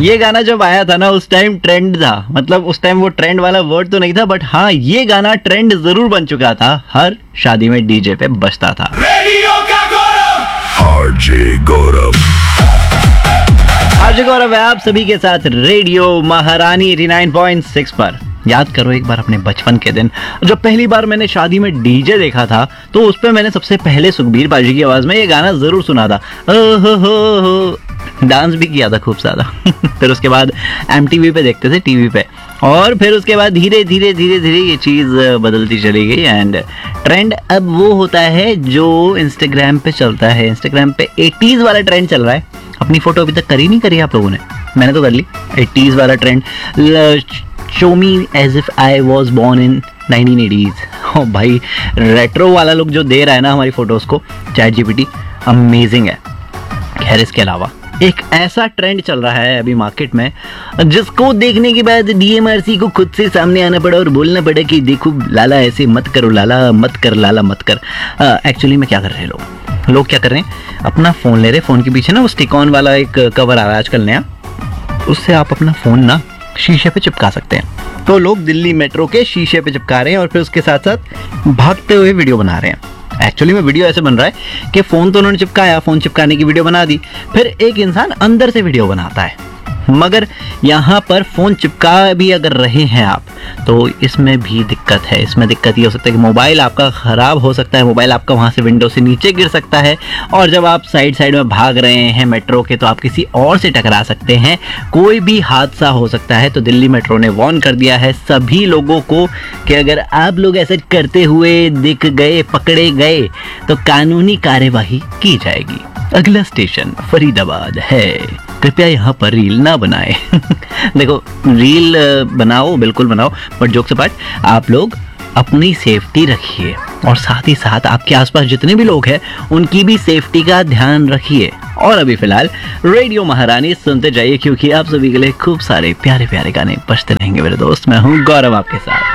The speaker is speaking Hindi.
ये गाना जब आया था ना उस टाइम ट्रेंड था, मतलब उस टाइम वो ट्रेंड वाला वर्ड तो नहीं था, बट हाँ ये गाना ट्रेंड जरूर बन चुका था, हर शादी में डीजे पे बजता था। रेडियो का गौरव, आरजे गौरव। आरजे गौरव है आप सभी के साथ रेडियो महारानी 89.6 पर। याद करो एक बार अपने बचपन के दिन, जब पहली बार मैंने शादी में डीजे देखा था तो उस पे मैंने सबसे पहले सुखबीर बाजी की आवाज में ये गाना जरूर सुना था, हो डांस भी किया था खूब ज्यादा। फिर उसके बाद MTV पे देखते थे, टीवी पे, और फिर उसके बाद धीरे धीरे ये चीज बदलती चली गई एंड ट्रेंड अब वो होता है जो इंस्टाग्राम पे चलता है। इंस्टाग्राम पे 80s वाला ट्रेंड चल रहा है। अपनी फोटो अभी तक करी नहीं करी आप लोगों ने? मैंने तो कर ली। 80s वाला trend, show me as if I was born in 1980s। ओ भाई, रेट्रो वाला लुक जो दे रहा है ना हमारी फोटोज को चैट GPT, अमेजिंग है। खैर, इसके अलावा एक ऐसा ट्रेंड चल रहा है अभी मार्केट में जिसको देखने के बाद DMRC को खुद से सामने आना पड़ा और बोलना पड़ा कि देखो लाला ऐसे मत करो, लाला मत कर, लाला मत कर। एक्चुअली में क्या कर रहे हैं लोग क्या कर रहे हैं, अपना फ़ोन ले रहे हैं। फ़ोन के पीछे ना वो स्टिक ऑन वाला एक कवर आ रहा है आजकल नया, उससे आप अपना फ़ोन ना शीशे पे चिपका सकते हैं। तो लोग दिल्ली मेट्रो के शीशे पे चिपका रहे हैं और फिर उसके साथ साथ भागते हुए वीडियो बना रहे हैं। एक्चुअली में वीडियो ऐसे बन रहा है कि फ़ोन तो उन्होंने चिपकाया, फ़ोन चिपकाने की वीडियो बना दी, फिर एक इंसान अंदर से वीडियो बनाता है। मगर यहाँ पर फ़ोन चिपका भी अगर रहे हैं आप तो इसमें भी दिक्कत है। इसमें दिक्कत ये हो सकता है कि मोबाइल आपका ख़राब हो सकता है, मोबाइल आपका वहाँ से विंडो से नीचे गिर सकता है, और जब आप साइड में भाग रहे हैं मेट्रो के तो आप किसी और से टकरा सकते हैं, कोई भी हादसा हो सकता है। तो दिल्ली मेट्रो ने वार्न कर दिया है सभी लोगों को कि अगर आप लोग ऐसा करते हुए दिख गए, पकड़े गए तो कानूनी कार्यवाही की जाएगी। अगला स्टेशन फरीदाबाद है, कृपया यहाँ पर रील ना बनाए। देखो, रील बनाओ, बिल्कुल बनाओ, बट जोक से पार्ट, आप लोग अपनी सेफ्टी रखिए और साथ ही साथ आपके आसपास जितने भी लोग हैं उनकी भी सेफ्टी का ध्यान रखिए। और अभी फिलहाल रेडियो महारानी सुनते जाइए, क्योंकि आप सभी के लिए खूब सारे प्यारे प्यारे गाने बजते रहेंगे मेरे दोस्त। मैं हूँ गौरव आपके साथ।